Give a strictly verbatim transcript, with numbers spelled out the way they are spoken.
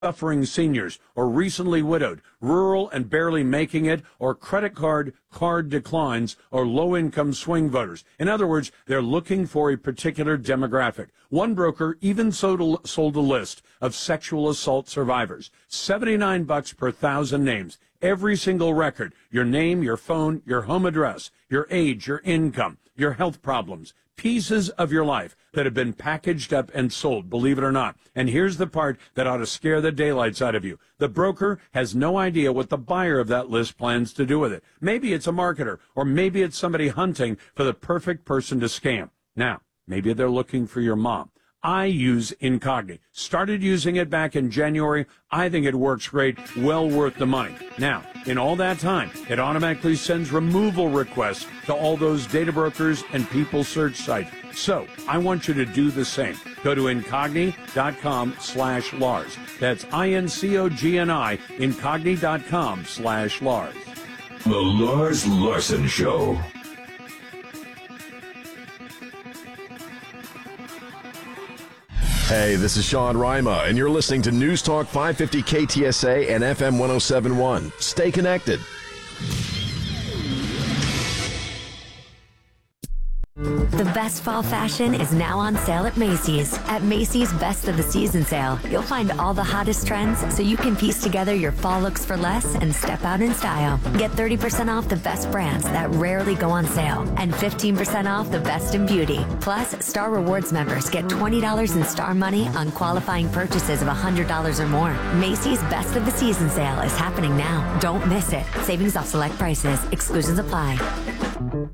suffering seniors or recently widowed, rural and barely making it, or credit card card declines, or low-income swing voters. In other words, they're looking for a particular demographic. One broker even sold a, sold a list of sexual assault survivors. seventy-nine bucks per thousand names. Every single record, your name, your phone, your home address, your age, your income, your health problems, pieces of your life that have been packaged up and sold, believe it or not. And here's the part that ought to scare the daylights out of you. The broker has no idea what the buyer of that list plans to do with it. Maybe it's a marketer, or maybe it's somebody hunting for the perfect person to scam. Now, maybe they're looking for your mom. I use Incogni. Started using it back in January. I think it works great. Well worth the money. Now, in all that time, it automatically sends removal requests to all those data brokers and people search sites. So, I want you to do the same. Go to Incogni.com slash Lars. That's I-N-C-O-G-N-I, Incogni.com slash Lars. The Lars Larson Show. Hey, this is Sean Rima, and you're listening to News Talk five fifty K T S A and F M one oh seven point one. Stay connected. The best fall fashion is now on sale at Macy's. At Macy's Best of the Season sale, you'll find all the hottest trends so you can piece together your fall looks for less and step out in style. Get thirty percent off the best brands that rarely go on sale and fifteen percent off the best in beauty. Plus, Star Rewards members get twenty dollars in Star Money on qualifying purchases of one hundred dollars or more. Macy's Best of the Season sale is happening now. Don't miss it. Savings off select prices. Exclusions apply.